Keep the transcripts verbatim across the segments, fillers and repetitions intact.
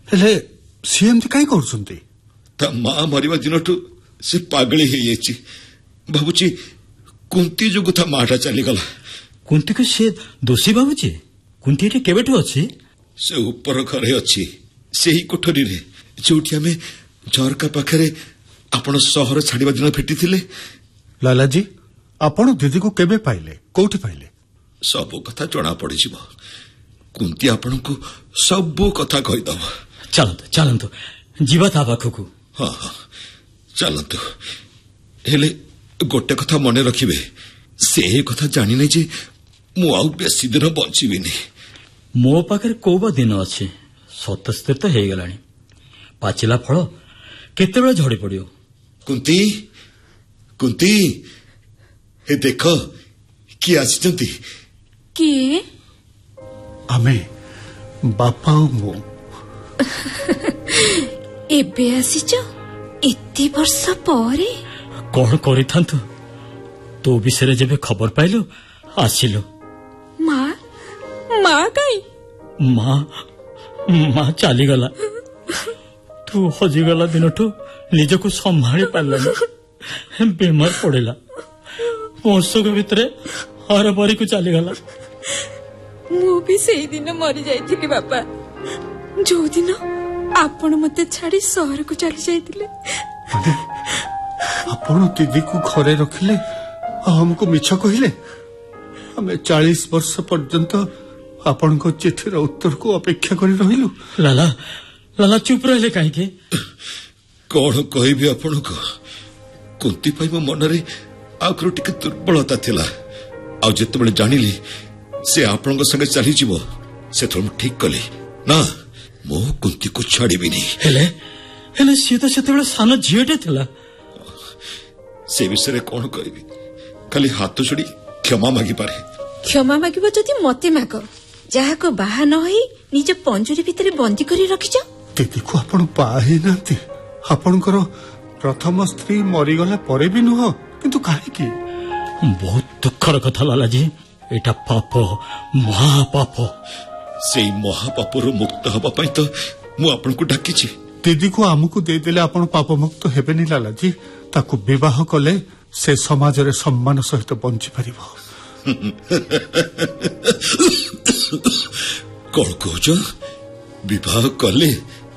हेले सी एमती कहीं करुछंती ता मां मरिबा दिनठु से पागली हे येची भाबुची कुंती जो गुथा माटा चली गला कुंती को से दोषी भाबुची कुंती रे केबेठु अछि से ऊपर घरे अछि सेही कोठरी रे जोठी हमें झरका पाखरे आपण शहर छाड़िबा दिन भेटिथिले। लालाजी आपण दीदी को केबे पाइले कोठी पाइले सब कथा जणा पड़ी जिवो कुंती आपण को सब कथा कहि दब। चलंतु चलंतु जीवा ता पाखकु। हां हां चलंतु हेले गोटे कथा मने रखिबे से कथा जानि नै जे मु आउ बेसी दिन बंचिबिनी। मो पाखरे कोबा दिन अछि सतस्तर तो हे गलानी पाचिला फल केतेबेला झड़ी पड़ियो। कुंती कुंती हे देखो कि आछंती के आमे बापा मो एबे आसीच एते वर्ष परे कौन करिथांतु तो विषय जेबे खबर पाइलो आसिलो। मां मां काई मां मां चली गला तू हजी गला दिनठू निजको संभाली पारलानी बेमार पड़ेला वर्षक भितर हर बारी को चली गला। मु भी सेही दिन मरी जाइथिली बापा जो दिन आपण मते छाड़ी शहर को चली जाइथिले। आपण दीदी को घरे रखिले हमको मिछ कहिले हमें चालीस वर्ष पर्यंत आपण को चिठीर उत्तर को अपेक्षा करी रहिलु। लाला लाला चुप रहले काहे के कौन कहबी आपण को कुंती पाई मो मनरे आगरो टिके दुर्बलता थिला आ जते बेले जानिली से आपण संगे चली जीवो से थोड़ ठीक कली ना मो कुंती को छाड़ीबिनी। हेले हेले सी तो सेते बेले सान झियटे थिला से विषय कौन कहबी खाली हाथ जोड़ी क्षमा मागी पारे। क्षमा मागिबो जति मते माग जहा को बाहा न होई निज पंजुरी भितरे बंदी करी रखिछ। दीदी को आपण पाहे नांती आपणकर प्रथम स्त्री मरीगला परे भी नुह किंतु काहे की बहुत दुखर कथा लालाजी एटा पाप महापाप से महापापर मुक्त हबा पई तो मु आपण को डाकिछि। दीदी को आमको दे देले आपण पाप मुक्त हेबेनी लालाजी ताकू विवाह कले से समाज रे सम्मान सहित बंची परिबो। कौन कहछ विवाह कले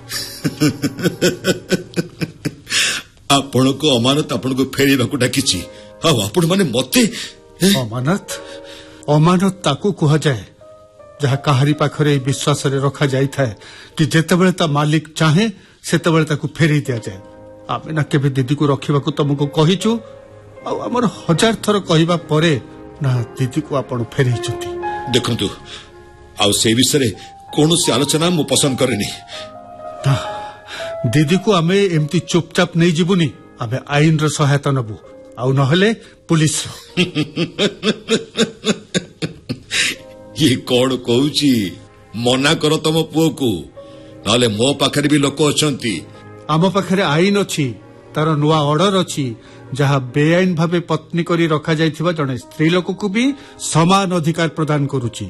आपण को अमानत आपण को फेरीबा को डाकिछि आ आपण माने मते अमानत अमानत ताकू कहा जाए जहा काहारी पाखरे विश्वास रे रखा जाई थाए कि जेतेबेले ता मालिक चाहे सेतेबेले ताकू फेरी दिया जाए। आमे ना केबे दीदी को रखिबा को तुमको कहिछु आ हमर हजार थर कहिबा परे ना दीदी को आपण फेरी छथि। देखंतु आ से विषय कोनो से आलोचना मु पसंद करेनी। दीदी को आमे एमती चुपचाप नहीं जीवुनी आमे आईन रो सहायता नबु आउ नहले पुलिस रो। ये कौन कहूची मना कर तम पुओ को नले मो पाखरे भी लोक अछंती। आम पाखरे आईन अछि तार नुआ ऑर्डर अछि जहा बेआईन भावे पत्नी करी रखा जाइथिबा जने स्त्री लोक को भी समान अधिकार प्रदान करूची।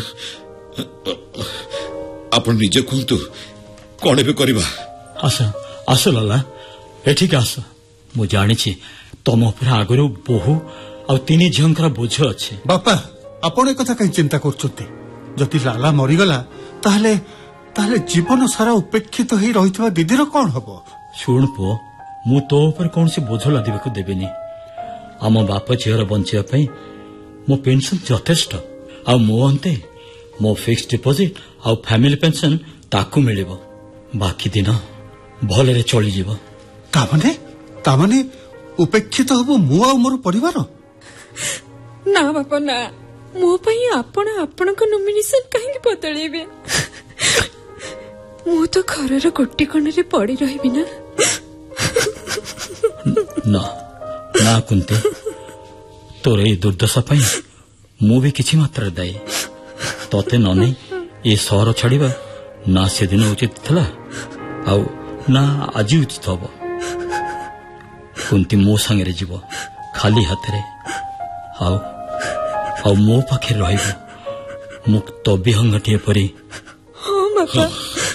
आपण निजे कहंतु कोन बे करबा। आस आस लाला एठी के आस मु जानि छी तम ऊपर आगरो बहु आ तीन झंकरा बोझ अछि। बापा आपण एक कथा कहीं चिंता करछथि जति लाला मरी गला ताहले ताहले जीवन सारा उपेक्षित होई रहितबा दीदी रो कोन हबो। सुन पो मु तो ऊपर कौन से बोझ लादिबा को देबेनी आम बाप झीर बंचिया पई मो पेंशन यथेष्ट आ मो अंते मो फिक्स डिपोजिट आ फैमिली पेंशन ताकू मिलिबो बाकी दिन भले चली जीव। तामाने तामाने उपेक्षित हबो मु आ मोर परिवार ना बापा ना मो पई आपण आपण को नॉमिनेशन काहे बदलेबे। मु तो घरर गोटी कोणरे पड़ी रहिबी ना। ना ना कुंते तोर ए दुर्दशा पई मु भी किछि मात्रा दायी तते न नहीं ये सहर छाड़िबा ना से दिन उचित थला आउ ना आज उचित हबो। कुंती मो संगे जीव खाली हाथ रे आउ आउ मो पाखे रहिबो मुक्त विहंगटिए परी। हां बापा